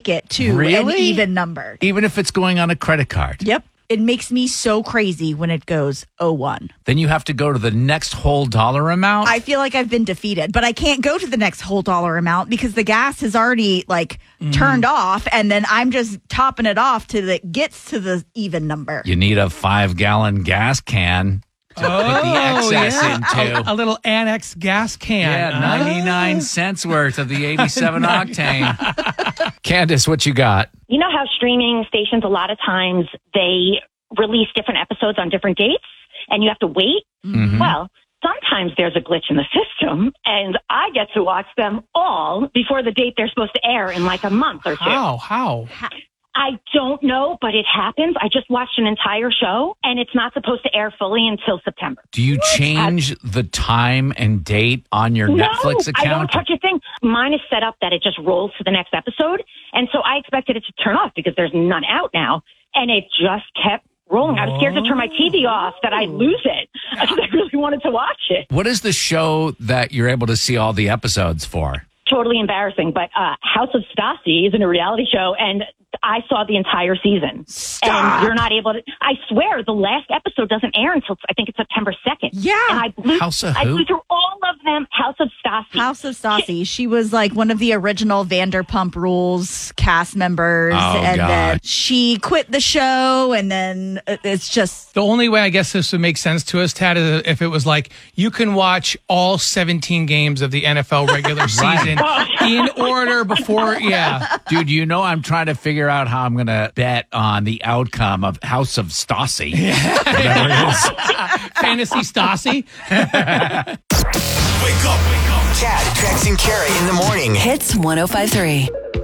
make it to an Really? even number. Even if it's going on a credit card. Yep. It makes me so crazy when it goes 01. Then you have to go to the next whole dollar amount. I feel like I've been defeated, but I can't go to the next whole dollar amount because the gas has already turned off, and then I'm just topping it off till it gets to the even number. You need a 5-gallon gas can to put the excess into. A little annex gas can. Yeah, 99 cents worth of the 87 octane. Candace, what you got? You know how streaming stations, a lot of times, they release different episodes on different dates, and you have to wait? Mm-hmm. Well, sometimes there's a glitch in the system, and I get to watch them all before the date they're supposed to air in like a month or two. How? I don't know, but it happens. I just watched an entire show, and it's not supposed to air fully until September. Do you change the time and date on your Netflix account? I don't touch a thing. Mine is set up that it just rolls to the next episode, and so I expected it to turn off because there's none out now, and it just kept rolling. I was scared to turn my TV off that I'd lose it. I really wanted to watch it. What is the show that you're able to see all the episodes for? Totally embarrassing, but House of Stassi is in a reality show, and I saw the entire season. Stop. And you're not able to. I swear, the last episode doesn't air until I think it's September 2nd. Yeah. And I blew, House of I who? blew through all of them. House of Stassi. House of Stassi. She was like one of the original Vanderpump Rules cast members. Oh, and God. then she quit the show, and then it's just. The only way I guess this would make sense to us, Tad, is if it was like you can watch all 17 games of the NFL regular season in order before, Dude, you know I'm trying to figure out how I'm going to bet on the outcome of House of Stassi. Whatever it is. Fantasy Stassi. Wake up. Chad, Jackson, Carrie in the morning. Hits 105.3.